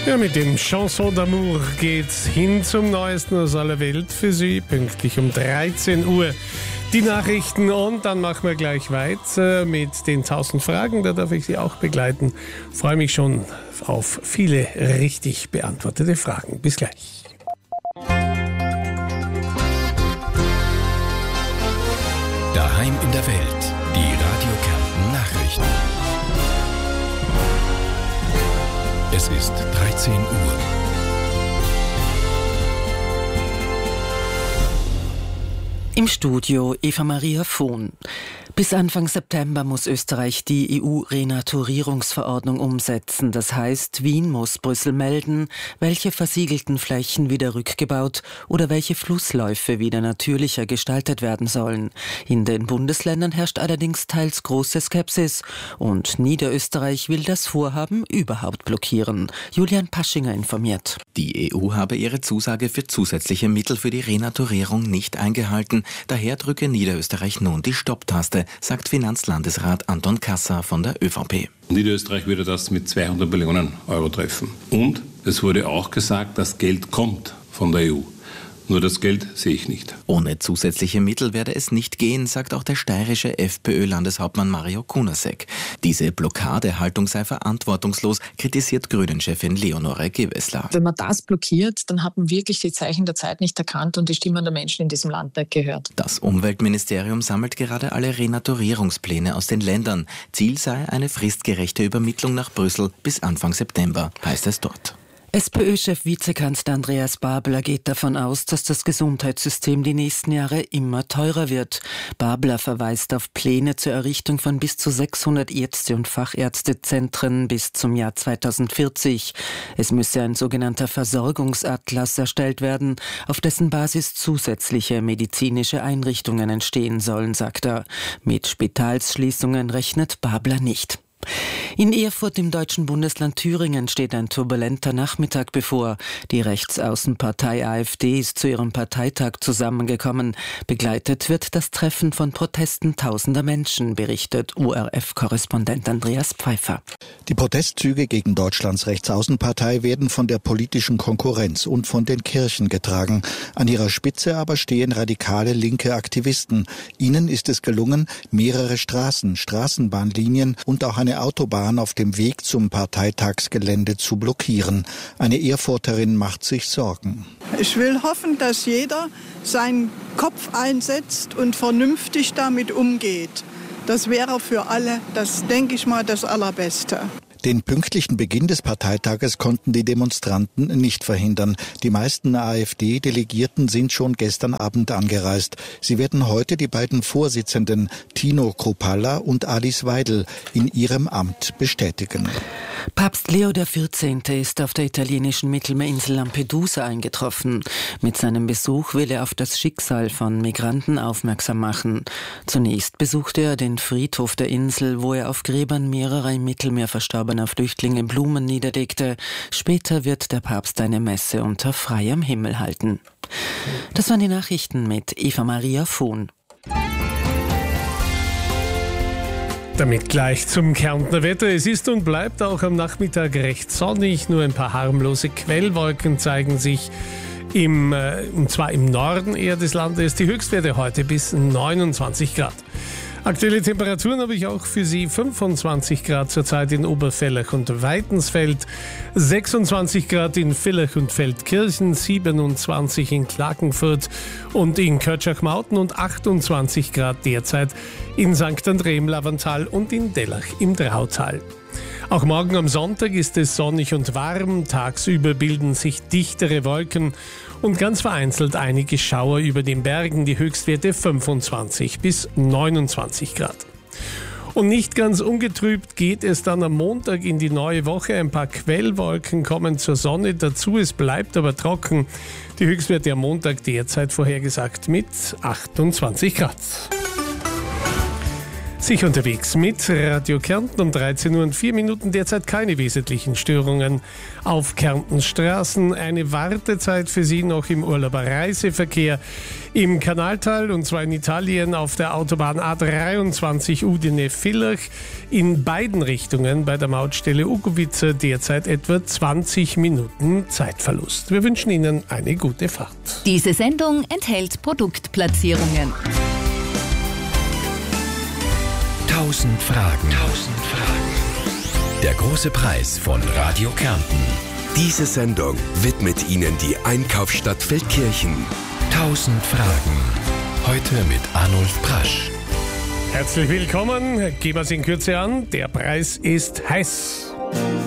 Ja, mit dem Chanson d'amour geht's hin zum Neuesten aus aller Welt für Sie, pünktlich um 13 Uhr. Die Nachrichten und dann machen wir gleich weiter mit den 1000 Fragen. Da darf ich Sie auch begleiten. Freue mich schon auf viele richtig beantwortete Fragen. Bis gleich. Daheim in der Welt. Die Radio Kärnten Nachrichten. Es ist 13 Uhr. Im Studio Eva-Maria Vohn. Bis Anfang September muss Österreich die EU-Renaturierungsverordnung umsetzen. Das heißt, Wien muss Brüssel melden, welche versiegelten Flächen wieder rückgebaut oder welche Flussläufe wieder natürlicher gestaltet werden sollen. In den Bundesländern herrscht allerdings teils große Skepsis und Niederösterreich will das Vorhaben überhaupt blockieren. Julian Paschinger informiert. Die EU habe ihre Zusage für zusätzliche Mittel für die Renaturierung nicht eingehalten. Daher drücke Niederösterreich nun die Stopptaste, sagt Finanzlandesrat Anton Kasser von der ÖVP. Niederösterreich würde das mit 200 Millionen Euro treffen. Und es wurde auch gesagt, das Geld kommt von der EU. Nur das Geld sehe ich nicht. Ohne zusätzliche Mittel werde es nicht gehen, sagt auch der steirische FPÖ-Landeshauptmann Mario Kunasek. Diese Blockadehaltung sei verantwortungslos, kritisiert Grünen-Chefin Leonore Gewessler. Wenn man das blockiert, dann hat man wirklich die Zeichen der Zeit nicht erkannt und die Stimmen der Menschen in diesem Land nicht gehört. Das Umweltministerium sammelt gerade alle Renaturierungspläne aus den Ländern. Ziel sei eine fristgerechte Übermittlung nach Brüssel bis Anfang September, heißt es dort. SPÖ-Chef Vizekanzler Andreas Babler geht davon aus, dass das Gesundheitssystem die nächsten Jahre immer teurer wird. Babler verweist auf Pläne zur Errichtung von bis zu 600 Ärzte- und Fachärztezentren bis zum Jahr 2040. Es müsse ein sogenannter Versorgungsatlas erstellt werden, auf dessen Basis zusätzliche medizinische Einrichtungen entstehen sollen, sagt er. Mit Spitalsschließungen rechnet Babler nicht. In Erfurt im deutschen Bundesland Thüringen steht ein turbulenter Nachmittag bevor. Die Rechtsaußenpartei AfD ist zu ihrem Parteitag zusammengekommen. Begleitet wird das Treffen von Protesten tausender Menschen, berichtet ORF-Korrespondent Andreas Pfeiffer. Die Protestzüge gegen Deutschlands Rechtsaußenpartei werden von der politischen Konkurrenz und von den Kirchen getragen. An ihrer Spitze aber stehen radikale linke Aktivisten. Ihnen ist es gelungen, mehrere Straßen, Straßenbahnlinien und auch eine Autobahn auf dem Weg zum Parteitagsgelände zu blockieren. Eine Erfurterin macht sich Sorgen. Ich will hoffen, dass jeder seinen Kopf einsetzt und vernünftig damit umgeht. Das wäre für alle, das denke ich mal, das Allerbeste. Den pünktlichen Beginn des Parteitages konnten die Demonstranten nicht verhindern. Die meisten AfD-Delegierten sind schon gestern Abend angereist. Sie werden heute die beiden Vorsitzenden Tino Kruppalla und Alice Weidel in ihrem Amt bestätigen. Papst Leo XIV. Ist auf der italienischen Mittelmeerinsel Lampedusa eingetroffen. Mit seinem Besuch will er auf das Schicksal von Migranten aufmerksam machen. Zunächst besuchte er den Friedhof der Insel, wo er auf Gräbern mehrerer im Mittelmeer verstorbener Flüchtlinge Blumen niederlegte. Später wird der Papst eine Messe unter freiem Himmel halten. Das waren die Nachrichten mit Eva-Maria Vohn. Damit gleich zum Kärntner Wetter. Es ist und bleibt auch am Nachmittag recht sonnig. Nur ein paar harmlose Quellwolken zeigen sich und zwar im Norden eher des Landes. Die Höchstwerte heute bis 29 Grad. Aktuelle Temperaturen habe ich auch für Sie. 25 Grad zurzeit in Obervellach und Weitensfeld, 26 Grad in Villach und Feldkirchen, 27 in Klagenfurt und in Kötschach-Mauten und 28 Grad derzeit in St. André im Lavantal und in Dellach im Drautal. Auch morgen am Sonntag ist es sonnig und warm. Tagsüber bilden sich dichtere Wolken und ganz vereinzelt einige Schauer über den Bergen. Die Höchstwerte 25 bis 29 Grad. Und nicht ganz ungetrübt geht es dann am Montag in die neue Woche. Ein paar Quellwolken kommen zur Sonne dazu. Es bleibt aber trocken. Die Höchstwerte am Montag derzeit vorhergesagt mit 28 Grad. Sich unterwegs mit Radio Kärnten um 13 Uhr und 4 Minuten, derzeit keine wesentlichen Störungen auf Kärntens Straßen. Eine Wartezeit für Sie noch im Urlauber Reiseverkehr im Kanaltal, und zwar in Italien auf der Autobahn A23 Udine-Villach in beiden Richtungen bei der Mautstelle Ugovica derzeit etwa 20 Minuten Zeitverlust. Wir wünschen Ihnen eine gute Fahrt. Diese Sendung enthält Produktplatzierungen. 1000 Fragen. Der große Preis von Radio Kärnten. Diese Sendung widmet Ihnen die Einkaufsstadt Feldkirchen. 1000 Fragen. Heute mit Arnulf Prasch. Herzlich willkommen. Geben wir es in Kürze an. Der Preis ist heiß.